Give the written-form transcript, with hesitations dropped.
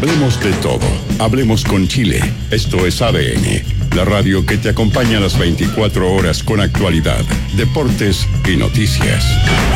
Hablemos de todo. Hablemos con Chile. Esto es ADN, la radio que te acompaña a las 24 horas con actualidad, deportes y noticias.